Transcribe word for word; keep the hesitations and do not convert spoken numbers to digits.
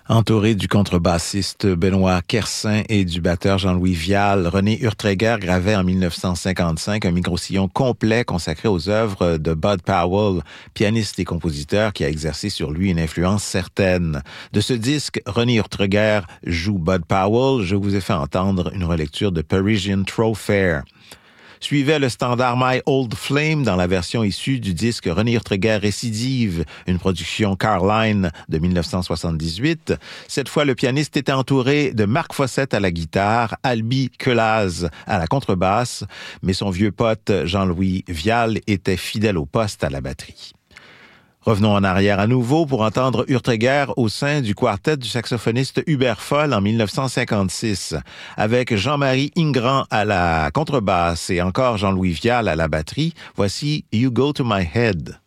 Entouré du contrebassiste Benoît Kersin et du batteur Jean-Louis Vial, René Urtreger gravait en dix-neuf cent cinquante-cinq un microsillon complet consacré aux œuvres de Bud Powell, pianiste et compositeur qui a exercé sur lui une influence certaine. De ce disque, René Urtreger joue Bud Powell. Je vous ai fait entendre une relecture de Parisian Thoroughfare. Suivait le standard My Old Flame dans la version issue du disque René Urtreger Récidive, une production Carline de dix-neuf cent soixante-dix-huit. Cette fois, le pianiste était entouré de Marc Fossette à la guitare, Albi Quelaz à la contrebasse, mais son vieux pote Jean-Louis Vial était fidèle au poste à la batterie. Revenons en arrière à nouveau pour entendre Urtreger au sein du quartet du saxophoniste Hubert Foll en dix-neuf cent cinquante-six. Avec Jean-Marie Ingrand à la contrebasse et encore Jean-Louis Vial à la batterie, voici You Go to My Head.